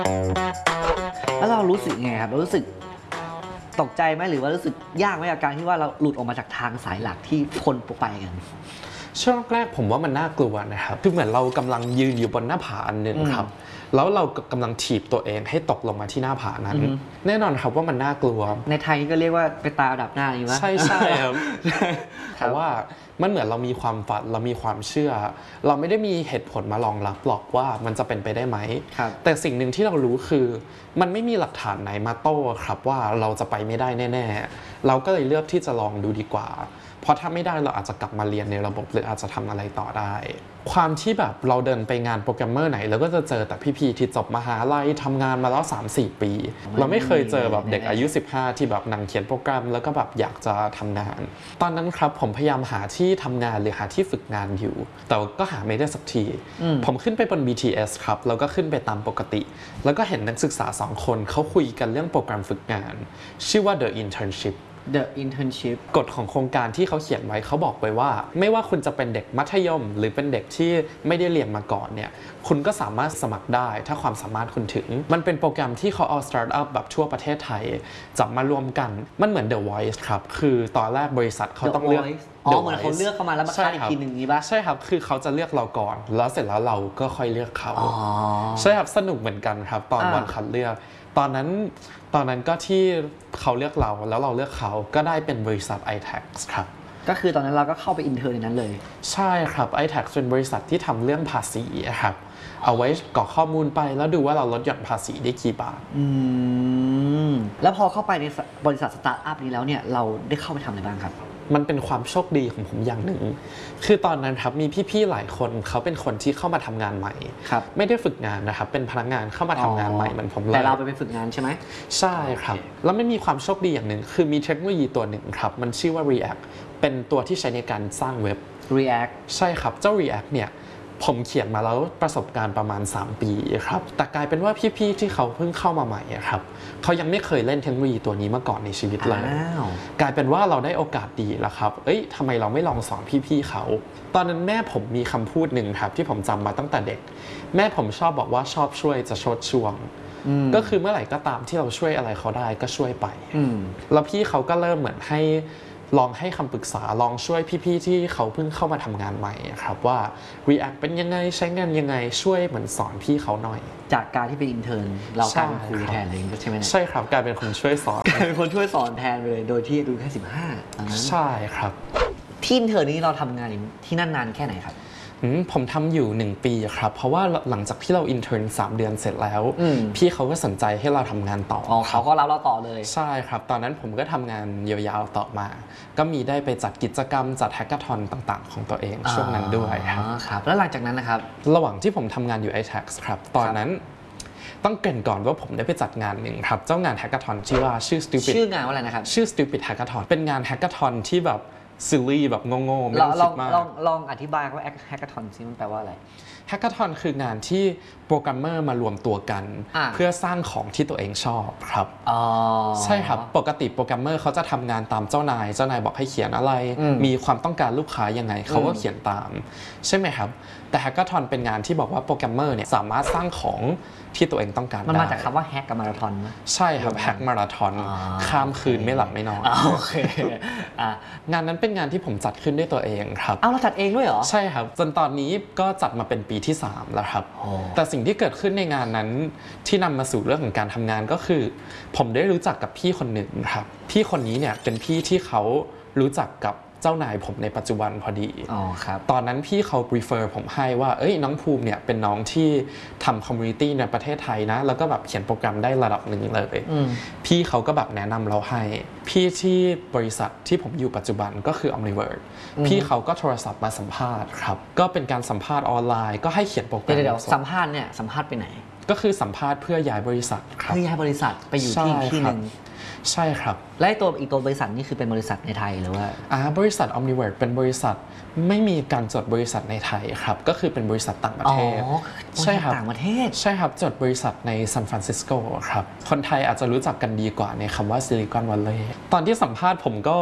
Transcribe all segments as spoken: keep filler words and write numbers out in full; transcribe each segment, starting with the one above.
แล้วเรารู้สึกไงครับเรารู้สึกตกใจไหมหรือว่ารู้สึกยากไหมกับการที่ว่าเราหลุดออกมาจากทางสายหลักที่คนไปกันช่วงแรกผมว่ามันน่ากลัวนะครับคือเหมือนเรากำลังยืนอยู่บนหน้าผาอันหนึ่งครับแล้วเรากำลังถีบตัวเองให้ตกลงมาที่หน้าผานั้นแน่นอนครับว่ามันน่ากลัวในไทยก็เรียกว่าไปตาดับหน้าอยู่วะใช่ใช่ครับเพราะว่ามันเหมือนเรามีความฝันเรามีความเชื่อเราไม่ได้มีเหตุผลมารองรับหรอกว่ามันจะเป็นไปได้ไหมแต่สิ่งหนึ่งที่เรารู้คือมันไม่มีหลักฐานไหนมาโต้ครับว่าเราจะไปไม่ได้แน่ๆเราก็เลยเลือกที่จะลองดูดีกว่าเพราะถ้าไม่ได้เราอาจจะกลับมาเรียนในระบบหรืออาจจะทำอะไรต่อได้ความที่แบบเราเดินไปงานโปรแกรมเมอร์ไหนเราก็จะเจอแต่พี่ๆที่จบมหาลัยทำงานมาแล้ว สามสี่ ปีเราไม่เคยเจอแบบเด็กอายุสิบห้าที่แบบนั่งเขียนโปรแกรมแล้วก็แบบอยากจะทำงานตอนนั้นครับผมพยายามหาที่ทำงานหรือหาที่ฝึกงานอยู่แต่ก็หาไม่ได้สักทีผมขึ้นไปบน บี ที เอส ครับแล้วก็ขึ้นไปตามปกติแล้วก็เห็นนักศึกษาสองคนเขาคุยกันเรื่องโปรแกรมฝึกงานชื่อว่า The Internship The Internship กฎของโครงการที่เขาเขียนไว้เขาบอกไว้ว่าไม่ว่าคุณจะเป็นเด็กมัธยมหรือเป็นเด็กที่ไม่ได้เรียนมาก่อนเนี่ยคุณก็สามารถสมัครได้ถ้าความสามารถคุณถึงมันเป็นโปรแกรมที่เขาเอาสตาร์ทอัพแบบทั่วประเทศไทยจับมารวมกันมันเหมือน The Voice ครับคือตอนแรกบริษัทเขาต้องเลือกอ๋อเหมือนเขาเลือกเข้ามาแล้วมาคัดอีกทีหนึ่งนี้ป่ะใช่ครับคือเขาจะเลือกเราก่อนแล้วเสร็จแล้วเราก็ค่อยเลือกเขาใช่ครับสนุกเหมือนกันครับตอนวันคัดเลือกตอนนั้นตอนนั้นก็ที่เขาเลือกเราแล้วเราเลือกเขาก็ได้เป็นบริษัท ไอ แท็กซ์ ครับก็คือตอนนั้นเราก็เข้าไปอินเทอร์ในนั้นเลยใช่ครับ ไอ แท็กซ์ เป็นบริษัทที่ทำเรื่องภาษีครับเอาไว้กรอกข้อมูลไปแล้วดูว่าเราลดหย่อนภาษีได้กี่บาทอืมแล้วพอเข้าไปในบริษัทสตาร์ทอัพนี้แล้วเนี่ยเราได้เข้าไปทำอะไรบ้างครับมันเป็นความโชคดีของผมอย่างหนึ่งคือตอนนั้นครับมีพี่ๆหลายคนเขาเป็นคนที่เข้ามาทำงานใหม่ไม่ได้ฝึกงานนะครับเป็นพนักงานเข้ามาทำงานใหม่เหมือนผมเลยแต่เราไปเป็นฝึกงานใช่ไหมใช่ครับแล้วไม่มีความโชคดีอย่างหนึ่งคือมีเทคโนโลยีตัวหนึ่งครับมันชื่อว่า React เป็นตัวที่ใช้ในการสร้างเว็บ React ใช่ครับเจ้า React เนี่ยผมเขียนมาแล้วประสบการณ์ประมาณสามปีครับแต่กลายเป็นว่าพี่ๆที่เขาเพิ่งเข้ามาใหม่ครับเขายังไม่เคยเล่นเทคโนโลยีตัวนี้มาก่อนในชีวิตเลยกลายเป็นว่าเราได้โอกาสดีแล้วครับเอ้ยทำไมเราไม่ลองสอนพี่ๆเขาตอนนั้นแม่ผมมีคำพูดหนึ่งครับที่ผมจำมาตั้งแต่เด็กแม่ผมชอบบอกว่าชอบช่วยจะชดช่วงก็คือเมื่อไหร่ก็ตามที่เราช่วยอะไรเขาได้ก็ช่วยไปแล้วพี่เขาก็เริ่มเหมือนให้ลองให้คำปรึกษาลองช่วยพี่ๆที่เขาเพิ่งเข้ามาทำงานใหม่ครับว่า React เป็นยังไงใช้งานยังไงช่วยเหมือนสอนพี่เขาหน่อยจากการที่เป็นอินเทอร์นเรากลายเป็นครูแทนเลยใช่ไหมใช่ครับกลายเป็นคนช่วยสอนกลายเป็นคนช่วยสอนแทนเลยโดยที่อายุแค่สิบห้าใช่ครับที่อินเทอร์นี้เราทำงานที่นั่นนานแค่ไหนครับผมทำอยู่หนึ่งปีครับเพราะว่าหลังจากที่เราอินเทอร์นสามเดือนเสร็จแล้วพี่เขาก็สนใจให้เราทำงานต่ออ๋อเขาก็รับเราต่อเลยใช่ครับตอนนั้นผมก็ทำงานยาวๆต่อมาก็มีได้ไปจัดกิจกรรมจัดแฮกเกอร์ทอนต่างๆของตัวเองช่วงนั้นด้วยครับแล้วหลังจากนั้นนะครับระหว่างที่ผมทำงานอยู่ ไอ แท็กซ์ ครับตอนนั้นต้องเกริ่นก่อนว่าผมได้ไปจัดงานหนึ่งครับเจ้างานแฮกเกอร์ทอนชื่อว่าชื่อ Stupid ชื่องานว่าอะไรนะครับชื่อ Stupid Hackathon เป็นงานแฮกเกอร์ทอนที่แบบซิลลี่แบบโง่ๆไม่ต้องคิดมากลองลองอธิบายว่าแฮกเกอร์ทอนซิมันแปลว่าอะไรแฮกเกอร์ทอนคืองานที่โปรแกรมเมอร์มารวมตัวกันเพื่อสร้างของที่ตัวเองชอบครับใช่ครับปกติโปรแกรมเมอร์เขาจะทำงานตามเจ้านายเจ้านายบอกให้เขียนอะไรมีความต้องการลูกค้ายังไงเขาก็เขียนตามใช่ไหมครับแต่แฮกเกอร์ทอนเป็นงานที่บอกว่าโปรแกรมเมอร์เนี่ยสามารถสร้างของที่ตัวเองต้องการได้มันมาจากคำว่าแฮกกับมาราธอนไหมใช่ครับแฮกมาราธอนข้ามคืนไม่หลับไม่นอนโอเคงานนั้นเป็นงานที่ผมจัดขึ้นด้วยตัวเองครับเอาเราจัดเองด้วยเหรอใช่ครับจนตอนนี้ก็จัดมาเป็นปีที่สามแล้วครับแต่สิ่งที่เกิดขึ้นในงานนั้นที่นำมาสู่เรื่องของการทำงานก็คือผมได้รู้จักกับพี่คนหนึ่งครับพี่คนนี้เนี่ยเป็นพี่ที่เขารู้จักกับเจ้านายผมในปัจจุบันพอดีอ๋อครับตอนนั้นพี่เขา refer ผมให้ว่าเอ้ยน้องภูมิเนี่ยเป็นน้องที่ทำ community ในประเทศไทยนะแล้วก็แบบเขียนโปรแกรมได้ระดับหนึ่งเลยพี่เขาก็แบบแนะนำเราให้พี่ที่บริษัทที่ผมอยู่ปัจจุบันก็คือ Omniverse พี่เขาก็โทรศัพท์มาสัมภาษณ์ครับก็เป็นการสัมภาษณ์ออนไลน์ก็ให้เขียนโปรแกรมเดี๋ยวสัมภาษณ์เนี่ยสัมภาษณ์ไปไหนก็คือสัมภาษณ์เพื่อย้ายบริษัทครับเพื่อย้ายบริษัทไปอยู่ที่ที่นึงใช่ครับและตัวอีกตัวบริษัทนี่คือเป็นบริษัทในไทยหรือว่าอ่าบริษัท Omniverse เป็นบริษัทไม่มีการจดบริษัทในไทยครับก็คือเป็นบริษัทต่างประเทศใช่ครับต่างประเทศใช่ครับจดบริษัทในซานฟรานซิสโกครับคนไทยอาจจะรู้จักกันดีกว่าในคำว่าซิลิคอนวัลเลย์ตอนที่สัมภาษณ์ผมก็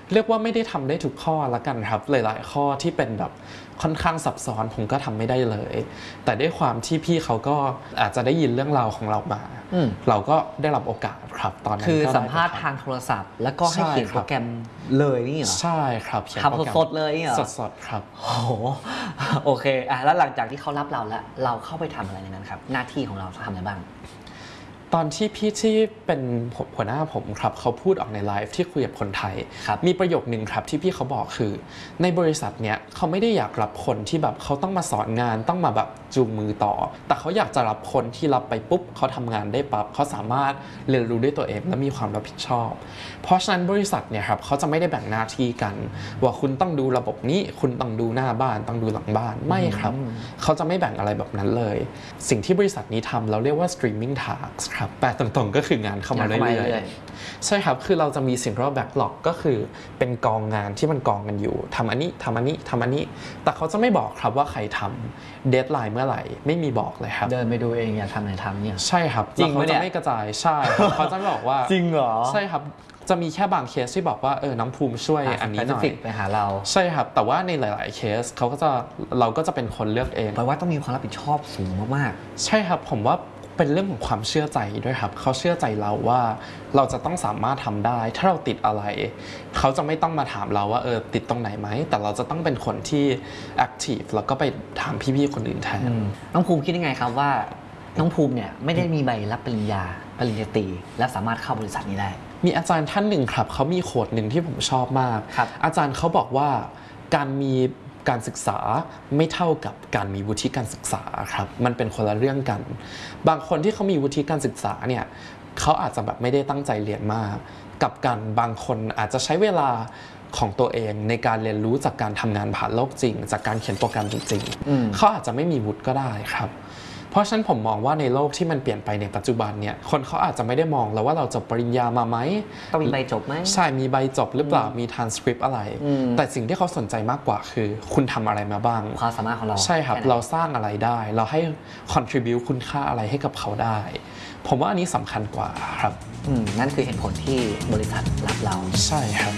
เรียกว่าไม่ได้ทำได้ทุกข้อละกันครับหลายๆข้อที่เป็นแบบค่อนข้างซับซ้อนผมก็ทำไม่ได้เลยแต่ด้วยความที่พี่เขาก็อาจจะได้ยินเรื่องราวของเรามาเราก็ได้รับโอกาสครับตอนนั้นคือสัมภาษณ์ทางโทรศัพท์แล้วก็ให้เขียนโปรแกรมเลยนี่เหรอใช่ครับทำสดๆเลยนี่เหรอสดๆครับโอ้โหโอเคอ่ะแล้วหลังจากที่เขารับเราแล้วเราเข้าไปทำอะไรในนั้นครับหน้าที่ของเราทำอะไรบ้างตอนที่พี่ที่เป็นหัวหน้าผมครับเขาพูดออกในไลฟ์ที่คุยกับคนไทยมีประโยคนึงครับที่พี่เขาบอกคือในบริษัทเนี้ยเขาไม่ได้อยากรับคนที่แบบเขาต้องมาสอนงานต้องมาแบบจูงมือต่อแต่เขาอยากจะรับคนที่รับไปปุ๊บเขาทำงานได้ปั๊บเขาสามารถเรียนรู้ด้วยตัวเองและมีความรับผิดชอบเพราะฉะนั้นบริษัทเนี่ยครับเขาจะไม่ได้แบ่งหน้าที่กันว่าคุณต้องดูระบบนี้คุณต้องดูหน้าบ้านต้องดูหลังบ้านไม่ครับเขาจะไม่แบ่งอะไรแบบนั้นเลยสิ่งที่บริษัทนี้ทำเราเรียกว่า streaming tasksครับแปลตรงๆก็คืองานเข้ามาเรื่อยๆใช่ครับคือเราจะมีสิ่งที่เรียกว่า backlog ก็คือเป็นกองงานที่มันกองกันอยู่ทำอันนี้ทำอันนี้ทำอันนี้แต่เขาจะไม่บอกครับว่าใครทำ deadline เมื่อไหร่ไม่มีบอกเลยครับเดินไปดูเองอยากทำไหนทำเนี่ยใช่ครับจริงเขาจะไม่กระจายใช่เขาจะบอกว่าจริงเหรอใช่ครับจะมีแค่บางเคสที่บอกว่าเออน้องภูมิช่วยอันนี้หน่อยไปหาเราใช่ครับแต่ว่าในหลายๆเคสเขาก็จะเราก็จะเป็นคนเลือกเองแปลว่าต้องมีความรับผิดชอบสูงมากๆใช่ครับผมว่าเป็นเรื่องของความเชื่อใจด้วยครับเขาเชื่อใจเราว่าเราจะต้องสามารถทำได้ถ้าเราติดอะไรเขาจะไม่ต้องมาถามเราว่าเออติดตรงไหนไหมแต่เราจะต้องเป็นคนที่แอคทีฟแล้วก็ไปถามพี่ๆคนอื่นแทนน้องภูมิคิดยังไงครับว่าน้องภูมิเนี่ยไม่ได้มีใบรับปริญญาปริญญาตรีและสามารถเข้าบริษัทนี้ได้มีอาจารย์ท่านหนึ่งครับเขามีโค้ดหนึ่งที่ผมชอบมากอาจารย์เขาบอกว่าการมีการศึกษาไม่เท่ากับการมีวุฒิการศึกษาครับมันเป็นคนละเรื่องกันบางคนที่เขามีวุฒิการศึกษาเนี่ยเขาอาจจะแบบไม่ได้ตั้งใจเรียนมากกับกันบางคนอาจจะใช้เวลาของตัวเองในการเรียนรู้จากการทำงานผ่านโลกจริงจากการเขียนโปรแกรมจริงๆเขาอาจจะไม่มีวุฒิก็ได้ครับเพราะฉะนั้นผมมองว่าในโลกที่มันเปลี่ยนไปในปัจจุบันเนี่ยคนเขาอาจจะไม่ได้มองแล้วว่าเราจบปริญญามาไหมต้องมีใบจบไหมใช่มีใบจบหรือเปล่ามี transcript อะไรแต่สิ่งที่เขาสนใจมากกว่าคือคุณทำอะไรมาบ้างความสามารถของเราใช่ครับเราสร้างอะไรได้เราให้ contribute คุณค่าอะไรให้กับเขาได้ผมว่าอันนี้สำคัญกว่าครับนั่นคือเหตุผลที่บริษัทรับเราใช่ครับ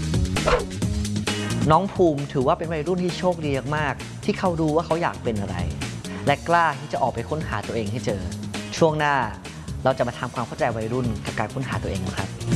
น้องภูมิถือว่าเป็นวัยรุ่นที่โชคดีมากที่เขารู้ว่าเขาอยากเป็นอะไรและกล้าที่จะออกไปค้นหาตัวเองให้เจอช่วงหน้าเราจะมาทำความเข้าใจวัยรุ่นกับการค้นหาตัวเองนะครับ